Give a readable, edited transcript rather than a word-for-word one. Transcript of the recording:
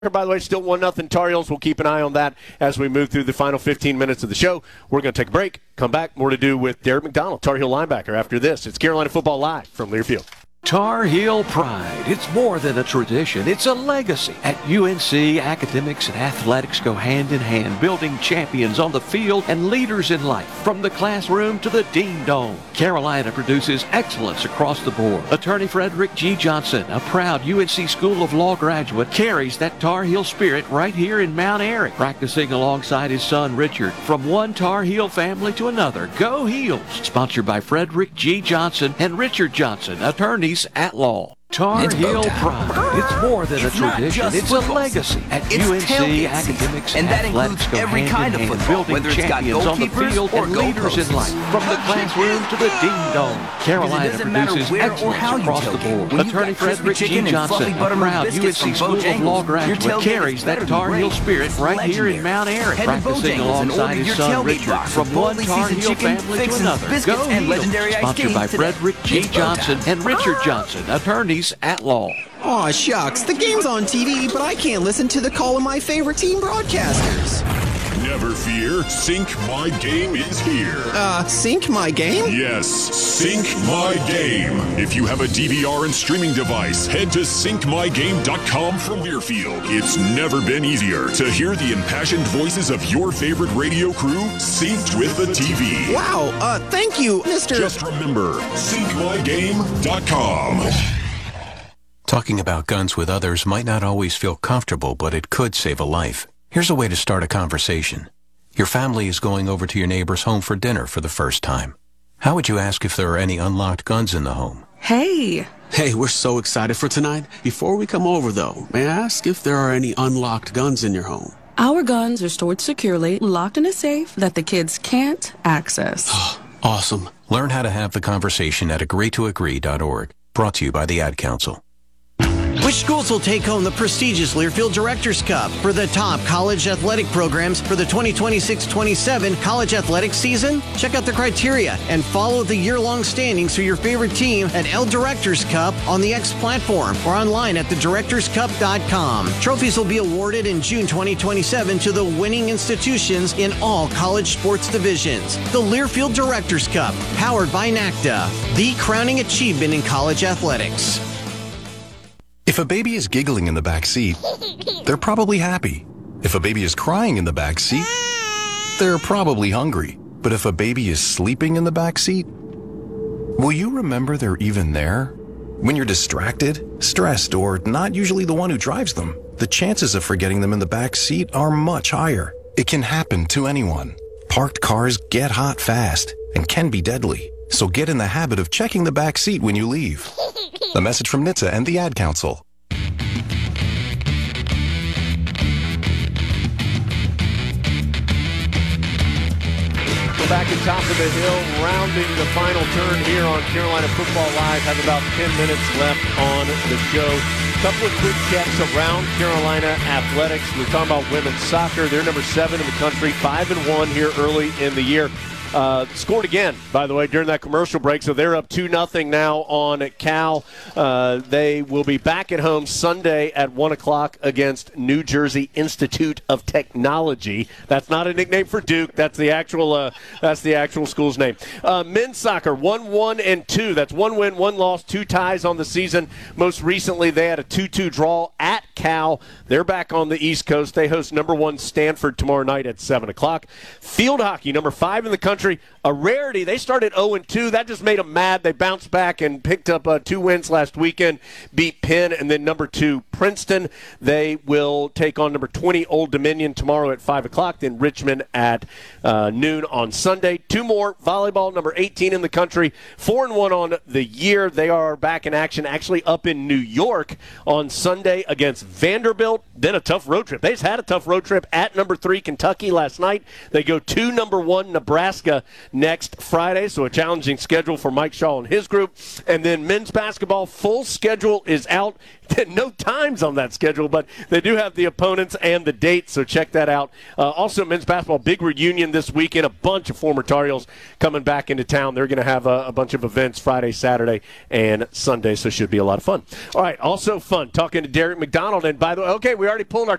By the way, still 1-0 Tar Heels. We'll keep an eye on that as we move through the final 15 minutes of the show. We're going to take a break, come back, more to do with Derek McDonald, Tar Heel linebacker, after this. It's Carolina Football Live from Learfield. Tar Heel pride. It's more than a tradition. It's a legacy. At UNC, academics and athletics go hand in hand, building champions on the field and leaders in life. From the classroom to the Dean Dome, Carolina produces excellence across the board. Attorney Frederick G. Johnson, a proud UNC School of Law graduate, carries that Tar Heel spirit right here in Mount Airy, practicing alongside his son Richard. From one Tar Heel family to another, go Heels. Sponsored by Frederick G. Johnson and Richard Johnson, attorneys at law. Tar Heel pride. It's more than a tradition. It's a legacy. At UNC, academics and athletics go hand in hand, building champions on the field and leaders in life. From the classroom to the Dean Dome, Carolina produces excellence across the board. Attorney Frederick G. Johnson, a proud UNC School of Law graduate, carries that Tar Heel spirit right here in Mount Airy, practicing alongside his son Richard. From one Tar Heel family to another, go Heels. Sponsored by Frederick G. Johnson and Richard Johnson, attorneys at law. Aw, shucks. The game's on TV, but I can't listen to the call of my favorite team broadcasters. Never fear, Sync My Game is here. Sync My Game? Yes, Sync My Game. If you have a DVR and streaming device, head to syncmygame.com from Learfield. It's never been easier to hear the impassioned voices of your favorite radio crew synced with the TV. Wow, thank you, Mr. Just remember, syncmygame.com. Talking about guns with others might not always feel comfortable, but it could save a life. Here's a way to start a conversation. Your family is going over to your neighbor's home for dinner for the first time. How would you ask if there are any unlocked guns in the home? Hey, we're so excited for tonight. Before we come over, though, may I ask if there are any unlocked guns in your home? our guns are stored securely, locked in a safe that the kids can't access. Awesome. Learn how to have the conversation at agreetoagree.org. Brought to you by the Ad Council. Which schools will take home the prestigious Learfield Directors Cup for the top college athletic programs for the 2026-27 college athletics season? Check out the criteria and follow the year-long standings for your favorite team at L Directors Cup on the X platform or online at thedirectorscup.com. Trophies will be awarded in June 2027 to the winning institutions in all college sports divisions. The Learfield Directors Cup, powered by NACDA, the crowning achievement in college athletics. If a baby is giggling in the back seat, they're probably happy. If a baby is crying in the back seat, they're probably hungry. But if a baby is sleeping in the back seat, will you remember they're even there? When you're distracted, stressed, or not usually the one who drives them, the chances of forgetting them in the back seat are much higher. It can happen to anyone. Parked cars get hot fast and can be deadly. So get in the habit of checking the back seat when you leave. A message from NHTSA and the Ad Council. We're back at top of the hill, rounding the final turn here on Carolina Football Live. Have about 10 minutes left on the show. Couple of quick checks around Carolina athletics. We're talking about women's soccer. They're number 7 in the country, 5-1 here early in the year. Scored again, by the way, during that commercial break, so they're up 2-0 now on Cal. They will be back at home Sunday at 1 o'clock against New Jersey Institute of Technology. That's not a nickname for Duke. That's the actual school's name. Men's soccer, 1-1-2. That's 1 win, 1 loss, 2 ties on the season. Most recently, they had a 2-2 draw at Cal. They're back on the East Coast. They host number 1 Stanford tomorrow night at 7 o'clock. Field hockey, number 5 in the country. A rarity. They started 0-2. That just made them mad. They bounced back and picked up 2 wins last weekend, beat Penn, and then number 2 Princeton. They will take on number 20 Old Dominion tomorrow at 5 o'clock, then Richmond at noon on Sunday. 2 more. Volleyball, number 18 in the country, 4-1 on the year. They are back in action, actually up in New York on Sunday against Vanderbilt. Then a tough road trip. They just had a tough road trip at number 3 Kentucky last night. They go to number 1 Nebraska Nebraska next Friday, so a challenging schedule for Mike Shaw and his group. And then men's basketball, full schedule is out. No times on that schedule, but they do have the opponents and the dates, so check that out. Also, men's basketball, big reunion this weekend. A bunch of former Tar Heels coming back into town. They're going to have a bunch of events Friday, Saturday, and Sunday, so it should be a lot of fun. All right, also fun talking to Derek McDonald. And by the way, okay, we already pulled our